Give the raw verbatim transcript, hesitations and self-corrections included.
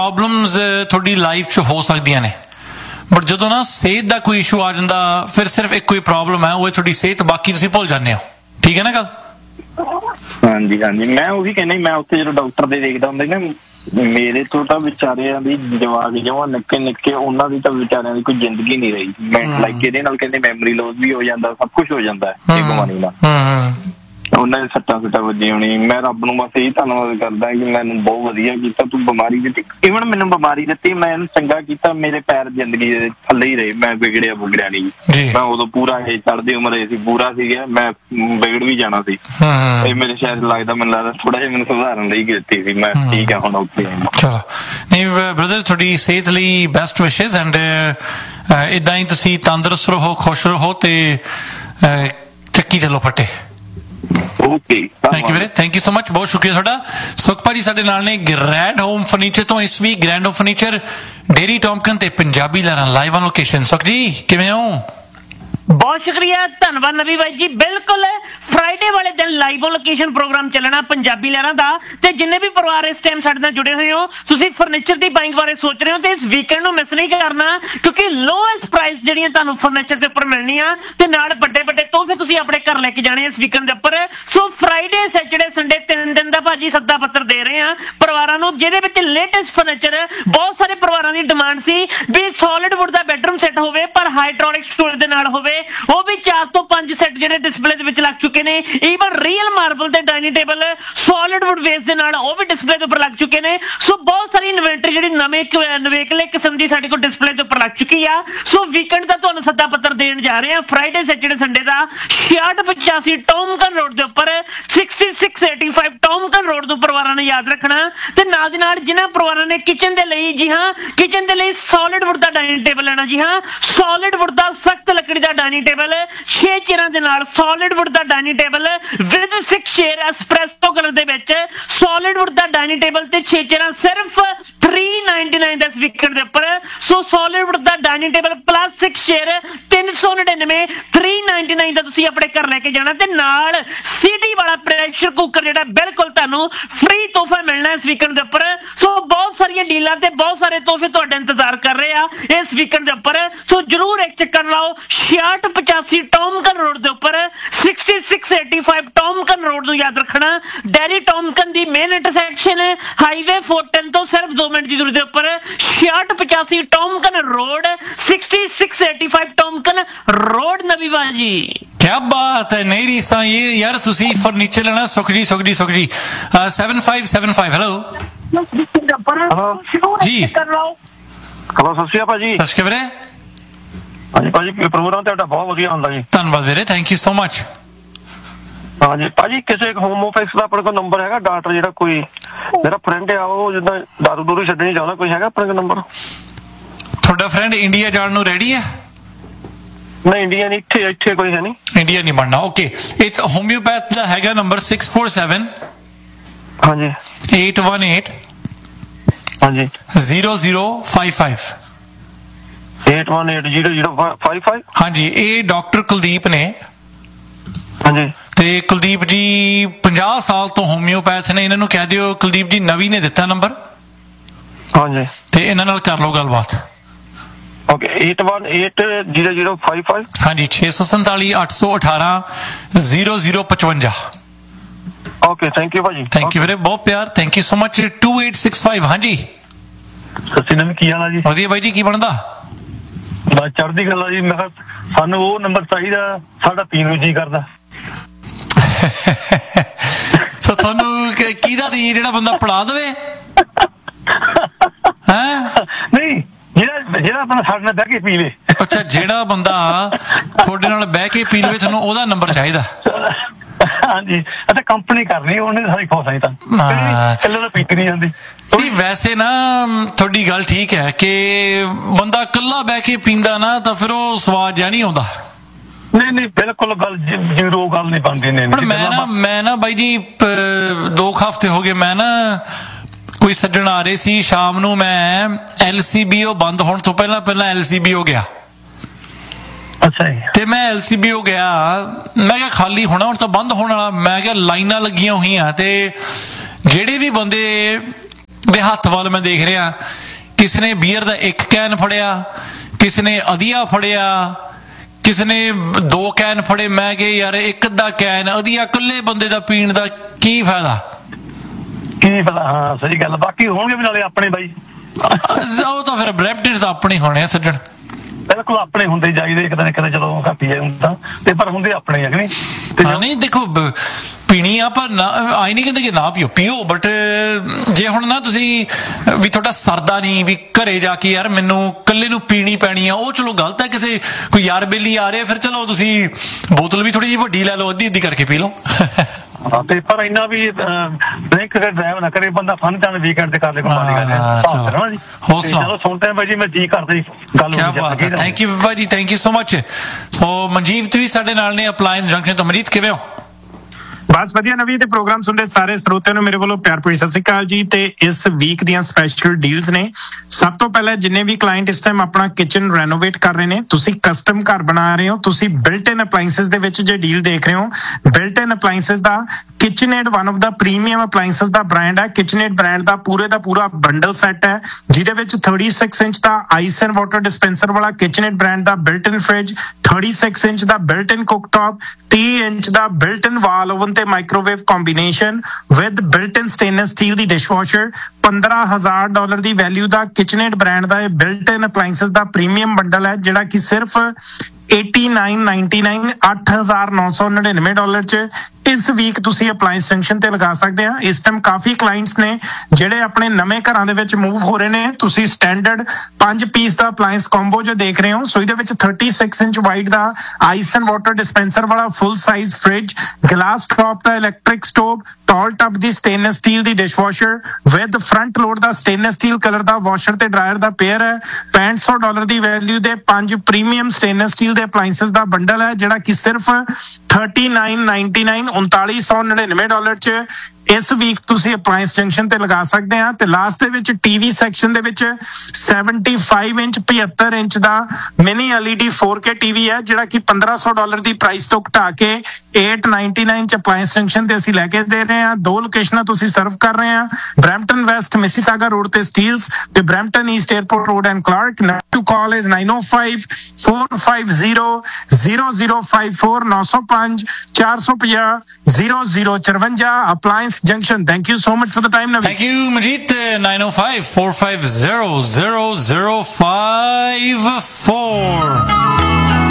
Problems ਤੁਹਾਡੀ life 'ਚ ਹੋ ਸਕਦੀਆਂ ਨੇ, ਬਟ ਜਦੋਂ ਨਾ ਸਿਹਤ ਦਾ ਕੋਈ ਇਸ਼ੂ ਆ ਜਾਂਦਾ ਫਿਰ ਸਿਰਫ ਇੱਕ ਕੋਈ ਪ੍ਰੋਬਲਮ ਹੈ, ਉਹ ਹੈ ਤੁਹਾਡੀ ਸਿਹਤ, ਬਾਕੀ ਤੁਸੀਂ ਭੁੱਲ ਜਾਂਦੇ ਹੋ। ਠੀਕ ਹੈ ਨਾ ਗੱਲ? ਹਾਂਜੀ ਹਾਂਜੀ, ਮੈਂ ਉਹੀ ਕਹਿੰਦਾ, ਮੈਂ ਉੱਥੇ ਜਦੋਂ ਡਾਕਟਰ ਦੇ ਦੇਖਦਾ ਹੁੰਦਾ ਨਾ, ਮੇਰੇ ਤੋਂ ਤਾਂ ਵਿਚਾਰਿਆਂ ਦੀ ਜਵਾਕ ਜਮਾਂ ਨਿੱਕੇ ਨਿੱਕੇ, ਉਹਨਾਂ ਦੀ ਤਾਂ ਵਿਚਾਰਿਆਂ ਦੀ ਕੋਈ ਜ਼ਿੰਦਗੀ ਨਹੀਂ ਰਹੀ। ਮੈਂ ਲਾਈਕ ਇਹਦੇ ਨਾਲ ਕਹਿੰਦੇ ਮੈਮਰੀ ਲੋਸ ਵੀ ਹੋ ਜਾਂਦਾ, ਸਭ ਕੁਛ ਹੋ ਜਾਂਦਾ ਇਹ ਬਿਮਾਰੀ ਨਾਲ। ਉਹਨਾਂ ਦੇ ਸੱਟਾਂ ਸੁੱਟਾਂ ਵੱਜੀ ਹੋਣੀ। ਮੈਂ ਰੱਬ ਨੂੰ ਬਸ ਇਹੀ ਧੰਨਵਾਦ ਕਰਦਾ ਕਿ ਮੈਨੂੰ ਬਹੁਤ ਵਧੀਆ ਕੀਤਾ, ਤੂੰ ਬਿਮਾਰੀ ਦਿੱਤੀ, ਇਵਨ ਮੈਨੂੰ ਬਿਮਾਰੀ ਦਿੱਤੀ, ਮੈਂ ਇਹਨੂੰ ਚੰਗਾ ਕੀਤਾ, ਮੇਰੇ ਪੈਰ ਜ਼ਿੰਦਗੀ ਦੇ ਥੱਲੇ ਹੀ ਰਹੇ, ਮੈਂ ਵਿਗੜਿਆ ਵਿਗੜਿਆ ਨਹੀਂ। ਮੈਂ ਉਦੋਂ ਪੂਰਾ ਇਹ ਚੜ੍ਹਦੀ ਉਮਰ ਇਹ ਸੀ, ਪੂਰਾ ਸੀਗਾ, ਮੈਂ ਵਿਗੜ ਵੀ ਜਾਣਾ ਸੀ। ਇਹ ਮੇਰੇ ਸ਼ਾਇਦ ਲੱਗਦਾ, ਮੈਨੂੰ ਲੱਗਦਾ ਥੋੜਾ ਜਿਹਾ ਮੈਨੂੰ ਸੁਧਾਰਨ ਲਈ ਕੀਤੀ ਸੀ ਮੈਂ। ਠੀਕ ਆ ਹੁਣ ਉੱਥੇ। ਚਲੋ ਨਹੀਂ ਬ੍ਰਦਰ, ਤੁਹਾਡੀ ਸਿਹਤ ਲਈ ਬੈਸਟ ਵਿਸ਼ੇਸ, ਐਂਡ ਏਦਾਂ ਹੀ ਤੁਸੀਂ ਤੰਦਰੁਸਤ ਰਹੋ, ਖੁਸ਼ ਰਹੋ ਤੇ ਚੱਕੀ ਚੱਲੋ ਫੱਟੇ। ਓਕੇ, ਥੈਂਕ ਯੂ ਵੀਰੇ, ਥੈਂਕ ਯੂ ਸੋ ਮਚ, ਬਹੁਤ ਸ਼ੁਕਰੀਆ ਤੁਹਾਡਾ। ਸੁਖ ਭਾਜੀ ਸਾਡੇ ਨਾਲ ਨੇ ਗ੍ਰੈਂਡ ਹੋਮ ਫਰਨੀਚਰ ਤੋਂ। ਇਸ week grand home furniture, dairy ਟੌਮਕਨ ਤੇ ਪੰਜਾਬੀ ਲਹਿਰਾਂ ਲਾਈਵ ਔਨ ਲੋਕੇਸ਼ਨ। ਸੁਖ ਜੀ ਕਿਵੇਂ ਹੋ? ਬਹੁਤ ਸ਼ੁਕਰੀਆ, ਧੰਨਵਾਦ ਨਵੀ ਬਾਈ ਜੀ। ਬਿਲਕੁਲ ਫਰਾਈਡੇ ਵਾਲੇ ਦਿਨ ਲਾਈਵ ਲੋਕੇਸ਼ਨ ਪ੍ਰੋਗਰਾਮ ਚੱਲਣਾ ਪੰਜਾਬੀ ਲਹਿਰਾਂ ਦਾ, ਤੇ ਜਿੰਨੇ ਵੀ ਪਰਿਵਾਰ ਇਸ ਟਾਈਮ ਸਾਡੇ ਨਾਲ ਜੁੜੇ ਹੋਏ ਹੋ, ਤੁਸੀਂ ਫਰਨੀਚਰ ਦੀ ਬਾਇੰਗ ਬਾਰੇ ਸੋਚ ਰਹੇ ਹੋ ਤੇ ਇਸ ਵੀਕਐਂਡ ਨੂੰ ਮਿਸ ਨਹੀਂ ਕਰਨਾ, ਕਿਉਂਕਿ ਲੋਐਸਟ ਪ੍ਰਾਈਸ ਜਿਹੜੀਆਂ ਤੁਹਾਨੂੰ ਫਰਨੀਚਰ ਦੇ ਉੱਪਰ ਮਿਲਣੀਆਂ ਤੇ ਨਾਲ ਵੱਡੇ ਵੱਡੇ ਤੋਹਫੇ ਤੁਸੀਂ ਆਪਣੇ ਘਰ ਲੈ ਕੇ ਜਾਣੇ ਇਸ ਵੀਕਐਂਡ ਦੇ ਉੱਪਰ। ਸੋ ਫਰਾਈਡੇ, ਸੈਚਰਡੇ, ਸੰਡੇ ਤਿੰਨ ਦਿਨ ਦਾ ਭਾਜੀ ਸੱਦਾ ਪੱਤਰ ਦੇ ਰਹੇ ਆ ਪਰਿਵਾਰਾਂ ਨੂੰ, ਜਿਹਦੇ ਵਿੱਚ ਲੇਟੈਸਟ ਫਰਨੀਚਰ। ਬਹੁਤ ਸਾਰੇ ਪਰਿਵਾਰਾਂ ਦੀ ਡਿਮਾਂਡ ਸੀ ਵੀ ਸੋਲਿਡ ਵੁੱਡ ਦਾ ਬੈਡਰੂਮ ਸੈੱਟ ਹੋਵੇ ਪਰ ਹਾਈਡ੍ਰੋਲਿਕ ਸਟੋਰੇਜ ਦੇ ਨਾਲ ਹੋਵੇ, ਉਹ ਵੀ ਚਾਰ ਤੋਂ ਪੰਜ ਸੈੱਟ ਜਿਹੜੇ ਡਿਸਪਲੇ ਦੇ ਵਿੱਚ ਲੱਗ ਚੁੱਕੇ ਨੇ। ਈਵਨ ਰੀਅਲ ਮਾਰਬਲ ਤੇ dining table solid wood base ਦੇ ਨਾਲ ਉਹ ਵੀ ਡਿਸਪਲੇ ਦੇ ਉੱਪਰ ਲੱਗ ਚੁੱਕੇ ਨੇ। ਸੋ ਬਹੁਤ ਸਾਰੀ ਇਨਵੈਂਟਰੀ ਜਿਹੜੀ ਨਵੇਂ ਨਵੇਕਲੇ ਕਿਸਮ ਦੀ ਸਾਡੇ ਕੋਲ ਡਿਸਪਲੇ ਦੇ ਉੱਪਰ ਲੱਗ ਚੁੱਕੀ ਆ। ਸੋ ਵੀਕਐਂਡ ਦਾ ਤੁਹਾਨੂੰ ਸੱਦਾ ਪੱਤਰ ਦੇਣ ਜਾ ਰਹੇ ਆ ਫਰਾਈਡੇ, ਸੈਚਰਡੇ, ਸੰਡੇ ਦਾ। ਛਿਆਹਠ ਪਚਾਸੀ ਟੌਮਕਨ ਰੋਡ ਦੇ ਉੱਪਰ, sixty six eighty five ਟੌਮਕਨ road ਤੋਂ ਪਰਿਵਾਰਾਂ ਨੇ ਯਾਦ ਰੱਖਣਾ। ਤੇ ਨਾਲ ਦੀ ਨਾਲ ਜਿਨ੍ਹਾਂ ਪਰਿਵਾਰਾਂ ਨੇ ਕਿਚਨ ਦੇ ਲਈ, ਜੀ ਹਾਂ, ਕਿਚਨ ਦੇ ਲਈ ਸੋਲਿਡ ਵੁੱਡ ਦਾ ਡਾਈਨਿੰਗ ਟੇਬਲ ਲੈਣਾ, ਜੀ ਹਾਂ, ਸੋਲਿਡ ਵੁੱਡ ਦਾ ਸਖਤ ਲੱਕੜੀ ਦਾ ਡਾਈਨਿੰਗ ਟੇਬਲ, ਛੇ ਚੇਅਰਾਂ ਦੇ ਨਾਲ solid wood the dining table with six chair espresso colour ਦੇ ਵਿੱਚ, ਸੋਲਿਡ ਵੁੱਡ ਦਾ ਡਾਈਨਿੰਗ ਟੇਬਲ ਤੇ ਛੇ ਚੇਅਰਾਂ ਸਿਰਫ ਥ੍ਰੀ ਨਾਈਨਟੀ ਨਾਈਨ ਦਾ ਇਸ ਵੀਕਐਂਡ ਦੇ ਉੱਪਰ। ਸੋ ਸੋਲਿਡ ਵੁੱਡ ਦਾ dining table plus six chair ਤਿੰਨ ਸੌ ਨੜਿਨਵੇਂ, ਥ੍ਰੀ ਨਾਈਨਟੀ ਨਾਈਨ ਦਾ ਤੁਸੀਂ ਆਪਣੇ ਘਰ ਲੈ ਕੇ ਜਾਣਾ, ਤੇ ਨਾਲ ਸੀਟੀ ਵਾਲਾ ਪ੍ਰੈਸ਼ਰ ਕੁੱਕਰ ਜਿਹੜਾ ਬਿਲਕੁਲ ਤੁਹਾਨੂੰ ਫ੍ਰੀ ਤੋਹਫਾ ਮਿਲਣਾ ਇਸ ਵੀਕਐਂਡ ਦੇ ਉੱਪਰ। ਸੋ ਬਹੁਤ ਸਾਰੀਆਂ ਡੀਲਾਂ ਤੇ ਬਹੁਤ ਸਾਰੇ ਤੋਹਫੇ ਤੁਹਾਡੇ ਇੰਤਜ਼ਾਰ ਕਰ ਰਹੇ ਆ ਇਸ ਵੀਕਐਂਡ ਦੇ ਉੱਪਰ। ਸੋ ਜਰੂਰ ਇੱਕ ਚੱਕਰ ਲਾਓ ਛਿਆਹਠ ਪਚਾਸੀ ਟੌਮਕਨ ਰੋਡ ਦੇ ਉੱਪਰ, sixty six eighty five ਟੌਮਕਨ road ਨੂੰ ਯਾਦ ਰੱਖਣਾ। ਡੈਰੀ ਟੌਮਕਨ ਦੀ main intersection highway four ten ਤੋਂ ਸਿਰਫ ਦੋ ਮਿੰਟ ਦੀ ਦੂਰੀ ਦੇ ਉੱਪਰ, ਛਿਆਹਠ ਪਚਾਸੀ ਟੌਮਕਨ road, sixty six eighty five ਟੌਮਕਨ road. ਨਵੀ ਬਾਜੀ ਕਿਆ ਬਾਤ ਹੈ, ਨਹੀਂ ਰੀਸਾਂ ਇਹ ਯਾਰ। ਤੁਸੀਂ ਫਰਨੀਚਰ ਲੈਣਾ, ਸੁਖ ਜੀ, ਸੁਖ ਜੀ, ਸੁਖ ਜੀ, seven five seven five. Hello ਜੀ। ਹੈਲੋ, ਸਤਿ ਸ਼੍ਰੀ ਅਕਾਲ ਭਾਜੀ। ਸਤਿ ਸ਼੍ਰੀ ਅਕਾਲ ਵੀਰੇ। ਹਾਂਜੀ ਭਾਜੀ, ਪ੍ਰੋਗਰਾਮ ਤੁਹਾਡਾ ਬਹੁਤ ਵਧੀਆ ਹੁੰਦਾ ਜੀ। ਧੰਨਵਾਦ ਵੀਰੇ, ਥੈਂਕ ਯੂ ਸੋ ਮਚ। ਹਾਂਜੀ ਭਾਜੀ, ਕਿਸੇ ਹੋਮ ਆਫਿਸ ਦਾ ਆਪਣੇ ਕੋਲ ਨੰਬਰ ਹੈਗਾ? ਡਾਕਟਰ ਜਿਹੜਾ ਕੋਈ ਮੇਰਾ ਫਰੈਂਡ ਆ, ਉਹ ਜਿੱਦਾਂ ਦਾਰੂ ਦੂਰੂ ਛੱਡਣੀ ਚਾਹੁੰਦਾ, ਕੋਈ ਹੈਗਾ ਆਪਣੇ ਕੋਲ ਨੰਬਰ? ਤੁਹਾਡਾ ਫਰੈਂਡ ਇੰਡੀਆ ਜਾਣ ਨੂੰ ਰੈਡੀ ਹੈ? ਨਹੀਂ, ਇੰਡੀਆ ਨਹੀਂ, ਇੱਥੇ ਇੱਥੇ ਕੋਈ ਹੈ ਨਹੀਂ। ਇੰਡੀਆ ਨਹੀਂ ਬਣਨਾ, ਓਕੇ। ਇਹ ਹੋਮਿਓਪੈਥ ਦਾ ਹੈਗਾ ਨੰਬਰ ਸਿਕਸ ਫੋਰ ਸੈਵਨ ਹਾਂਜੀ ਏਟ ਵਨ ਏਟ ਹਾਂਜੀ zero zero five five eight one eight zero zero five five. ਹਾਂਜੀ, ਇਹ ਡਾਕਟਰ ਕੁਲਦੀਪ ਨੇ। ਹਾਂਜੀ, ਤੇ ਕੁਲਦੀਪ ਜੀ ਪੰਜਾਹ ਸਾਲ ਤੋਂ ਹੋਮਿਓਪੈਥ ਨੇ। ਇਹਨਾਂ ਨੂੰ ਕਹਿ ਦਿਓ ਕੁਲਦੀਪ ਜੀ ਨਵੀ ਨੇ ਦਿੱਤਾ ਨੰਬਰ, ਹਾਂਜੀ, ਤੇ ਇਹਨਾਂ ਨਾਲ ਕਰ ਲਓ ਗੱਲਬਾਤ। Okay, eight one eight zero zero five five. ਹਾਂਜੀ, ਛੇ ਸੌ ਸੰਤਾਲੀ ਅੱਠ ਸੌ ਅਠਾਰਾਂ ਜ਼ੀਰੋ ਜ਼ੀਰੋ ਪਚਵੰਜਾ। ਓਕੇ, ਥੈਂਕ ਯੂ ਭਾਜੀ। ਥੈਂਕ ਯੂ ਵੀਰੇ, ਬਹੁਤ ਪਿਆਰ, thank you so much. To eight six five. ਹਾਂਜੀ ਸੱਚੀ ਨਵੀਂ, ਕੀ ਹਾਲ ਆ ਜੀ? ਵਧੀਆ ਬਾਈ ਜੀ, ਕੀ ਬਣਦਾ? ਬਸ ਚੜ੍ਹਦੀ ਗੱਲ ਆ ਜੀ। ਮੈਂ ਕਿਹਾ ਸਾਨੂੰ ਉਹ ਨੰਬਰ ਚਾਹੀਦਾ, ਸਾਡਾ ਪੀਣ ਨੂੰ ਜੀ ਕਰਦਾ। ਸੋ ਤੁਹਾਨੂੰ ਕਿਹਦਾ ਦੀ, ਜਿਹੜਾ ਬੰਦਾ ਪੜਾ ਦੇਵੇ? ਹੈਂ? ਨਹੀਂ, ਜਿਹੜਾ ਜਿਹੜਾ ਆਪਣਾ ਸਾਡੇ ਨਾਲ ਬਹਿ ਕੇ ਪੀ ਲੇ। ਅੱਛਾ, ਜਿਹੜਾ ਬੰਦਾ ਤੁਹਾਡੇ ਨਾਲ ਬਹਿ ਕੇ ਪੀ ਲਵੇ, ਤੁਹਾਨੂੰ ਉਹਦਾ ਨੰਬਰ ਚਾਹੀਦਾ? ਹਾਂਜੀ, ਅੱਛਾ, ਕੰਪਨੀ ਕਰਨੀ ਉਹਨੇ ਸਾਰੀ ਖੋਸਾਈ ਤਾਂ ਇਕੱਲੇ ਤਾਂ ਪੀਤੀ ਨਹੀਂ ਜਾਂਦੀ। ਵੈਸੇ ਨਾ ਤੁਹਾਡੀ ਗੱਲ ਠੀਕ ਹੈ ਕਿ ਬੰਦਾ ਇਕੱਲਾ ਬਹਿ ਕੇ ਪੀਂਦਾ ਨਾ ਤਾਂ ਫਿਰ ਉਹ ਸਵਾਦ ਜਿਹਾ ਨਹੀਂ ਆਉਂਦਾ। ਨਹੀਂ ਨਹੀਂ, ਬਿਲਕੁਲ ਗੱਲ ਜ਼ੀਰੋ ਗੱਲ ਨਹੀਂ ਬਣਦੀ। ਨੇ ਮੈਂ ਨਾ ਮੈਂ ਨਾ ਬਾਈ ਜੀ ਦੋ ਕੁ ਹਫ਼ਤੇ ਹੋ ਗਏ, ਮੈਂ ਨਾ ਕੋਈ ਸੱਜਣ ਆ ਰਹੇ ਸੀ ਸ਼ਾਮ ਨੂੰ, ਮੈਂ ਐਲ ਸੀ ਬੀ ਓ ਬੰਦ ਹੋਣ ਤੋਂ ਪਹਿਲਾਂ ਪਹਿਲਾਂ ਐਲ ਸੀ ਬੀ ਓ ਗਿਆ। ਅੱਛਾ ਜੀ। ਤੇ ਮੈਂ ਐਲ ਸੀ ਬੀ ਓ ਗਿਆ, ਮੈਂ ਕਿਹਾ ਖਾਲੀ ਹੋਣਾ ਹੁਣ ਤਾਂ ਬੰਦ ਹੋਣ ਵਾਲਾ। ਮੈਂ ਕਿਹਾ ਲਾਈਨਾਂ ਲੱਗੀਆਂ ਹੋਈਆਂ, ਤੇ ਜਿਹੜੇ ਵੀ ਬੰਦੇ ਦੇ ਹੱਥ ਵੱਲ ਮੈਂ ਦੇਖ ਰਿਹਾ, ਕਿਸੇ ਨੇ ਬੀਅਰ ਦਾ ਇੱਕ ਕੈਨ ਫੜਿਆ, ਕਿਸੇ ਨੇ ਅਧੀਆ ਫੜਿਆ, ਕਿਸੇ ਨੇ ਦੋ ਕੈਨ ਫੜੇ। ਮੈਂ ਕਿਹਾ ਯਾਰ ਇੱਕ ਅੱਧਾ ਕੈਨ ਅਧੀਆ ਇਕੱਲੇ ਬੰਦੇ ਦਾ ਪੀਣ ਦਾ ਕੀ ਫਾਇਦਾ, ਕੀ ਪਤਾ। ਹਾਂ ਸਹੀ ਗੱਲ, ਬਾਕੀ ਹੋਣਗੇ ਵੀ ਨਾਲੇ ਆਪਣੇ ਬਾਈ। ਉਹ ਤਾਂ ਫਿਰ ਬ੍ਰੈਂਪਟਨ ਤਾਂ ਆਪਣੇ ਹੋਣੇ ਆ ਸੱਜਣ, ਬਿਲਕੁਲ ਆਪਣੇ ਹੁੰਦੇ ਜਾਈਦੇ ਇੱਕ ਦਿਨ ਇੱਕ ਦਿਨ ਚਲੋ ਘੱਟ ਜਾਏ ਹੁੰਦਾ ਤੇ, ਪਰ ਹੁੰਦੇ ਆਪਣੇ ਆ ਕਿ ਨਹੀਂ। ਤੇ ਨਹੀਂ ਦੇਖੋ ਪੀਣੀ ਆ ਪਰ ਨਾ ਆਈ ਨਹੀਂ ਕਹਿੰਦੇ ਕਿ ਨਾ ਪੀਓ, ਪੀਓ ਬਟ ਜੇ ਹੁਣ ਨਾ ਤੁਸੀਂ ਵੀ ਤੁਹਾਡਾ ਸਰਦਾ ਨਹੀਂ ਵੀ ਘਰੇ ਜਾ ਕੇ ਯਾਰ ਮੈਨੂੰ ਇਕੱਲੇ ਨੂੰ ਪੀਣੀ ਪੈਣੀ ਆ, ਉਹ ਚਲੋ ਗਲਤ ਹੈ। ਕਿਸੇ ਕੋਈ ਯਾਰ ਬੇਲੀ ਆ ਰਿਹਾ ਫਿਰ ਚਲੋ ਤੁਸੀਂ ਬੋਤਲ ਵੀ ਥੋੜੀ ਜਿਹੀ ਵੱਡੀ ਲੈ ਲਓ, ਅੱਧੀ ਅੱਧੀ ਕਰਕੇ ਪੀ ਲਓ। ਹਾਂ ਤੇ ਪਰ ਇੰਨਾ ਵੀ ਡਰਿੰਕ ਕਰ ਡਰਾਈਵ ਨਾ ਕਰੇ ਬੰਦਾ, ਫਨ ਟਾਈਮ ਵੀਕਐਂਡ ਤੇ ਕਰ ਲੈ ਕਮਾਲੀ ਕਰ ਰਿਹਾ। ਚਲੋ ਸੁਣਦੇ ਹਾਂ ਬਾਈ ਜੀ, ਮੈਂ ਜੀ ਕਰਦੀ ਗੱਲ। ਕਿਆ ਬਾਤ ਹੈ, ਥੈਂਕ ਯੂ ਬਾਈ ਜੀ, ਥੈਂਕ ਯੂ ਸੋ ਮਚ। ਸੋ ਮਨਜੀਤ ਵੀ ਸਾਡੇ ਨਾਲ ਨੇ ਅਪਲਾਇੰਸ ਜੰਕਸ਼ਨ ਤੋਂ। ਮਨਜੀਤ ਕਿਵੇਂ ਹੋ? ਬਸ ਵਧੀਆ ਨਵੀਂ, ਤੇ ਪ੍ਰੋਗਰਾਮ ਸੁਣਦੇ ਸਾਰੇ ਸਰੋਤਿਆਂ ਨੂੰ ਮੇਰੇ ਵੱਲੋਂ ਪਿਆਰ ਭਰੀ ਸਤਿ ਸ਼੍ਰੀ ਅਕਾਲ ਜੀ। ਤੇ ਇਸ ਵੀਕ ਦੀਆਂ ਸਪੈਸ਼ਲ ਡੀਲਸ ਨੇ। ਸਭ ਤੋਂ ਪਹਿਲਾਂ ਜਿੰਨੇ ਵੀ ਕਲਾਇੰਟ ਇਸ ਟਾਈਮ ਆਪਣਾ ਕਿਚਨ ਰੈਨੋਵੇਟ ਕਰ ਰਹੇ ਨੇ, ਤੁਸੀਂ ਕਸਟਮ ਘਰ ਬਣਾ ਰਹੇ ਹੋ, ਤੁਸੀਂ ਬਿਲਟ ਇਨ ਅਪਲਾਈਐਂਸਸ ਦੇ ਵਿੱਚ ਜੇ ਡੀਲ ਦੇਖ ਰਹੇ ਹੋ, built in appliances the ਕਿਚਨਏਡ one of the premium appliances the brand ਹੈ। ਕਿਚਨਏਡ ਬ੍ਰਾਂਡ ਦਾ ਪੂਰੇ ਦਾ ਪੂਰਾ ਬੰਡਲ ਸੈੱਟ ਹੈ, ਜਿਹਦੇ ਵਿੱਚ ਛੱਤੀ inch the ice and water dispenser ਵਾਲਾ ਕਿਚਨਏਡ ਬ੍ਰਾਂਡ ਦਾ ਬਿਲਟ ਇਨ ਫ੍ਰਿਜ, ਛੱਤੀ ਇੰਚ ਦਾ ਬਿਲਟ ਇਨ ਕੁਕਟੌਪ, ਤੀਹ ਇੰਚ ਦਾ ਬਿਲਟ ਇਨ ਵਾਲ ਓਵਨ ਤੇ microwave combination with built in stainless steel the dishwasher, ਪੰਦਰਾਂ ਹਜ਼ਾਰ ਡਾਲਰ ਦੀ ਵੈਲਿਊ ਦਾ ਕਿਚਨਏਡ ਬ੍ਰਾਂਡ ਦਾ ਇਹ ਬਿਲਟ ਇਨ ਅਪਲਾਈਐਂਸਸ ਦਾ ਪ੍ਰੀਮੀਅਮ ਬੰਡਲ ਹੈ, ਜਿਹੜਾ ਕਿ ਸਿਰਫ ਨੜਿਨਵੇਂ ਸੌ ਨਿਨਆਨਵੇਂ ਅੱਠ ਹਜ਼ਾਰ ਨੌ ਸੌ ਨੜਿਨਵੇਂ ਡਾਲਰ ਚ ਇਸ ਵੀਕ ਤੁਸੀਂ ਅਪਲਾਈਐਂਸ ਜੰਕਸ਼ਨ ਤੇ ਲਗਾ ਸਕਦੇ ਆ। ਇਸ ਟਾਈਮ ਕਾਫੀ ਕਲਾਇੰਟਸ ਨੇ ਜਿਹੜੇ ਆਪਣੇ ਨਵੇਂ ਘਰਾਂ ਦੇ ਵਿੱਚ ਮੂਵ ਹੋ ਰਹੇ ਨੇ। ਤੁਸੀਂ ਸਟੈਂਡਰਡ ਪੰਜ ਪੀਸ ਦਾ ਅਪਲਾਈਐਂਸ ਕੰਬੋ ਜੋ ਦੇਖ ਰਹੇ ਹੋ, ਸੋ ਇਹਦੇ ਵਿੱਚ ਛੱਤੀ inch wide the ice and water dispenser ਵਾਲਾ full size fridge, glass top the electric stove, tall tub the stainless steel the dishwasher with front load the stainless steel colour the washer ਤੇ dryer ਦਾ pair ਹੈ। ਪੈਂਹਠ ਸੌ dollar ਦੀ value ਦੇ ਪੰਜ premium stainless steel ਦੇ appliances ਦਾ bundle ਹੈ, ਜਿਹੜਾ ਕਿ ਸਿਰਫ ਉਨਤਾਲੀ ਸੌ ਨਿਨਆਨਵੇਂ ਉਨਤਾਲੀ ਸੌ ਨੜਿਨਵੇਂ ਡਾਲਰ ਚ ਇਸ ਵੀਕ ਤੁਸੀਂ ਅਪਲਾਈਐਂਸ ਜੰਕਸ਼ਨ ਤੇ ਲਗਾ ਸਕਦੇ ਆ। ਤੇ ਲਾਸਟ ਦੇ ਵਿੱਚ ਟੀਵੀ ਸੈਕਸ਼ਨ ਦੇ ਵਿੱਚ ਪਚੱਤਰ ਇੰਚ ਪਝੱਤਰ ਇੰਚ ਦਾ mini LED four K TV ਹੈ, ਜਿਹੜਾ ਕਿ ਪੰਦਰਾਂ ਸੌ ਡਾਲਰ ਦੀ ਪ੍ਰਾਈਸ ਤੋਂ ਘਟਾ ਕੇ ਅੱਠ ਸੌ ਨਿਨਆਨਵੇਂ ਚ ਅਪਲਾਈਐਂਸ ਜੰਕਸ਼ਨ ਤੇ ਅਸੀਂ ਲੈ ਕੇ ਦੇ ਰਹੇ ਹਾਂ। ਦੋ ਲੋਕੇਸ਼ਨਾਂ ਤੁਸੀਂ ਸਰਵ ਕਰ ਰਹੇ ਆ, ਬ੍ਰੈਂਪਟਨ ਵੈਸਟ ਮਿਸੀਸਾਗਾ ਰੋਡ ਤੇ ਸਟੀਲਸ ਤੇ Brampton East airport road and Clark. To call is nine oh five, four five zero, zero zero five four, nine oh five, four five zero, zero zero four five Appliance Junction. Thank you so much for the time, Naveen. Thank you, Majid. nine oh five, four five zero, zero zero five four